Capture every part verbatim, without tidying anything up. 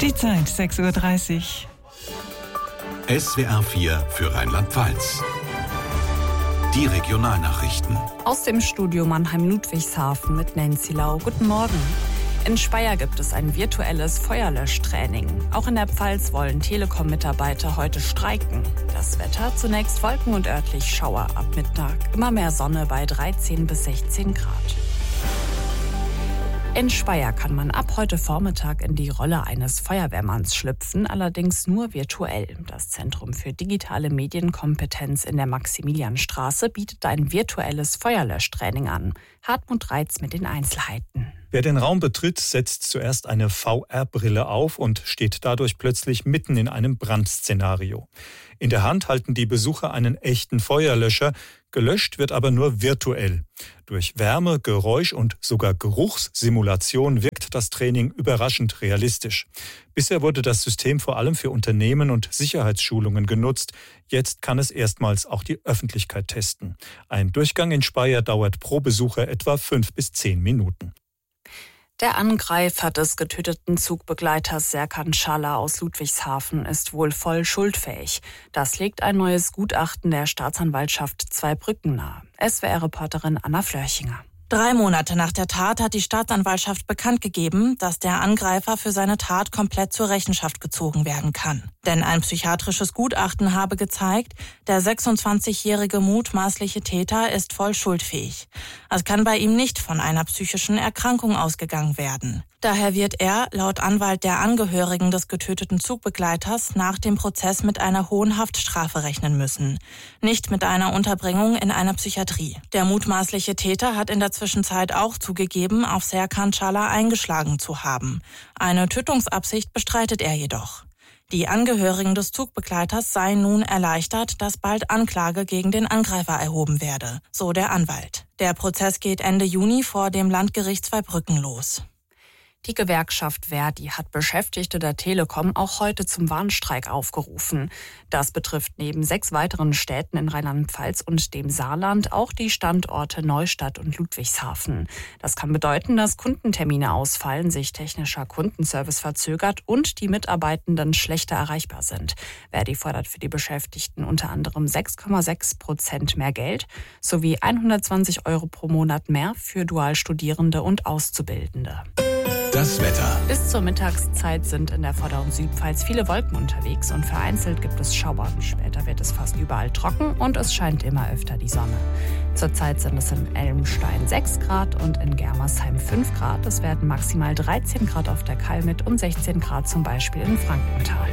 Die Zeit sechs Uhr dreißig. S W R vier für Rheinland-Pfalz. Die Regionalnachrichten. Aus dem Studio Mannheim-Ludwigshafen mit Nancy Lau. Guten Morgen. In Speyer gibt es ein virtuelles Feuerlöschtraining. Auch in der Pfalz wollen Telekom-Mitarbeiter heute streiken. Das Wetter zunächst Wolken und örtlich Schauer ab Mittag. Immer mehr Sonne bei dreizehn bis sechzehn Grad. In Speyer kann man ab heute Vormittag in die Rolle eines Feuerwehrmanns schlüpfen, allerdings nur virtuell. Das Zentrum für digitale Medienkompetenz in der Maximilianstraße bietet ein virtuelles Feuerlöschtraining an. Hartmut Reitz mit den Einzelheiten. Wer den Raum betritt, setzt zuerst eine V R-Brille auf und steht dadurch plötzlich mitten in einem Brandszenario. In der Hand halten die Besucher einen echten Feuerlöscher, gelöscht wird aber nur virtuell. Durch Wärme, Geräusch und sogar Geruchssimulation wirkt das Training überraschend realistisch. Bisher wurde das System vor allem für Unternehmen und Sicherheitsschulungen genutzt. Jetzt kann es erstmals auch die Öffentlichkeit testen. Ein Durchgang in Speyer dauert pro Besucher etwa fünf bis zehn Minuten. Der Angreifer des getöteten Zugbegleiters Serkan Schala aus Ludwigshafen ist wohl voll schuldfähig. Das legt ein neues Gutachten der Staatsanwaltschaft Zweibrücken nahe. S W R-Reporterin Anna Flörchinger. Drei Monate nach der Tat hat die Staatsanwaltschaft bekannt gegeben, dass der Angreifer für seine Tat komplett zur Rechenschaft gezogen werden kann. Denn ein psychiatrisches Gutachten habe gezeigt, der sechsundzwanzigjährige mutmaßliche Täter ist voll schuldfähig. Es kann bei ihm nicht von einer psychischen Erkrankung ausgegangen werden. Daher wird er, laut Anwalt der Angehörigen des getöteten Zugbegleiters, nach dem Prozess mit einer hohen Haftstrafe rechnen müssen. Nicht mit einer Unterbringung in einer Psychiatrie. Der mutmaßliche Täter hat in der Zwischenzeit auch zugegeben, auf Serkan Schala eingeschlagen zu haben. Eine Tötungsabsicht bestreitet er jedoch. Die Angehörigen des Zugbegleiters seien nun erleichtert, dass bald Anklage gegen den Angreifer erhoben werde, so der Anwalt. Der Prozess geht Ende Juni vor dem Landgericht Zweibrücken los. Die Gewerkschaft Verdi hat Beschäftigte der Telekom auch heute zum Warnstreik aufgerufen. Das betrifft neben sechs weiteren Städten in Rheinland-Pfalz und dem Saarland auch die Standorte Neustadt und Ludwigshafen. Das kann bedeuten, dass Kundentermine ausfallen, sich technischer Kundenservice verzögert und die Mitarbeitenden schlechter erreichbar sind. Verdi fordert für die Beschäftigten unter anderem sechs Komma sechs Prozent mehr Geld sowie hundertzwanzig Euro pro Monat mehr für Dualstudierende und Auszubildende. Das Wetter. Bis zur Mittagszeit sind in der Vorder- und Südpfalz viele Wolken unterwegs und vereinzelt gibt es Schauer. Später wird es fast überall trocken und es scheint immer öfter die Sonne. Zurzeit sind es in Elmstein sechs Grad und in Germersheim fünf Grad. Es werden maximal dreizehn Grad auf der Kalmit und sechzehn Grad zum Beispiel in Frankenthal.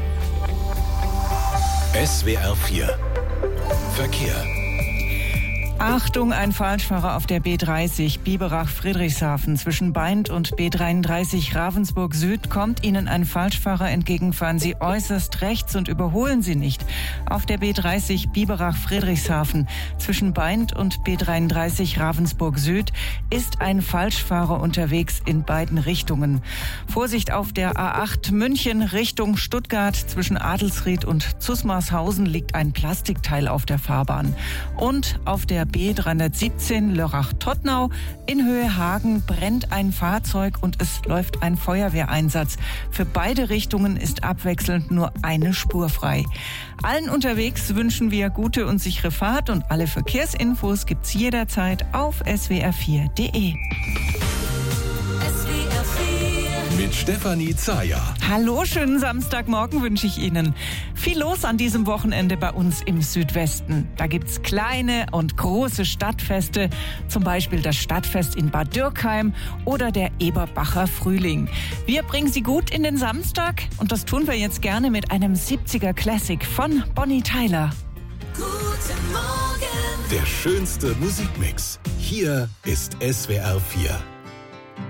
S W R vier. Verkehr. Achtung, ein Falschfahrer auf der B dreißig Biberach-Friedrichshafen zwischen Beint und B dreiunddreißig Ravensburg Süd. Kommt Ihnen ein Falschfahrer entgegen, fahren Sie äußerst rechts und überholen Sie nicht. Auf der B dreißig Biberach-Friedrichshafen zwischen Beint und B dreiunddreißig Ravensburg Süd ist ein Falschfahrer unterwegs in beiden Richtungen. Vorsicht auf der A acht München Richtung Stuttgart zwischen Adelsried und Zusmarshausen liegt ein Plastikteil auf der Fahrbahn. Und auf der B dreihundertsiebzehn Lörrach-Tottnau in Höhe Hagen brennt ein Fahrzeug und es läuft ein Feuerwehreinsatz. Für beide Richtungen ist abwechselnd nur eine Spur frei. Allen unterwegs wünschen wir gute und sichere Fahrt und alle Verkehrsinfos gibt's jederzeit auf s w r vier punkt d e. Mit Stefanie Zayer. Hallo, schönen Samstagmorgen wünsche ich Ihnen. Viel los an diesem Wochenende bei uns im Südwesten. Da gibt's kleine und große Stadtfeste, zum Beispiel das Stadtfest in Bad Dürkheim oder der Eberbacher Frühling. Wir bringen Sie gut in den Samstag und das tun wir jetzt gerne mit einem siebziger Classic von Bonnie Tyler. Guten Morgen. Der schönste Musikmix. Hier ist S W R vier.